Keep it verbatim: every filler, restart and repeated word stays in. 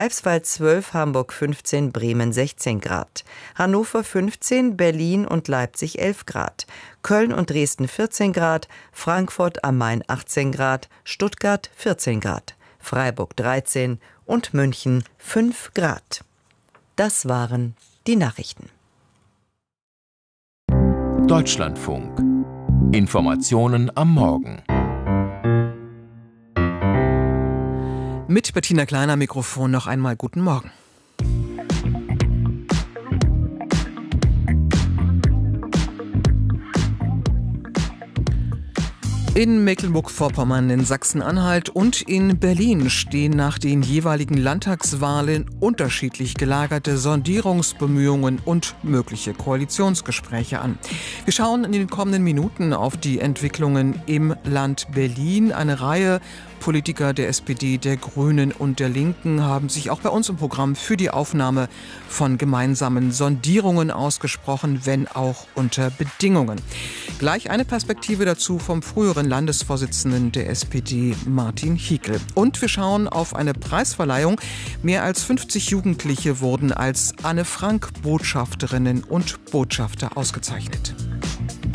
Greifswald zwölf, Hamburg fünfzehn, Bremen sechzehn Grad. Hannover fünfzehn, Berlin und Leipzig elf Grad. Köln und Dresden vierzehn Grad, Frankfurt am Main achtzehn Grad, Stuttgart vierzehn Grad, Freiburg dreizehn und München fünf Grad. Das waren die Nachrichten. Deutschlandfunk. Informationen am Morgen. Mit Bettina Kleiner Mikrofon noch einmal guten Morgen. In Mecklenburg-Vorpommern, in Sachsen-Anhalt und in Berlin stehen nach den jeweiligen Landtagswahlen unterschiedlich gelagerte Sondierungsbemühungen und mögliche Koalitionsgespräche an. Wir schauen in den kommenden Minuten auf die Entwicklungen im Land Berlin. Eine Reihe Politiker der S P D, der Grünen und der Linken haben sich auch bei uns im Programm für die Aufnahme von gemeinsamen Sondierungen ausgesprochen, wenn auch unter Bedingungen. Gleich eine Perspektive dazu vom früheren Landesvorsitzenden der S P D, Martin Hickel. Und wir schauen auf eine Preisverleihung. Mehr als fünfzig Jugendliche wurden als Anne-Frank-Botschafterinnen und Botschafter ausgezeichnet.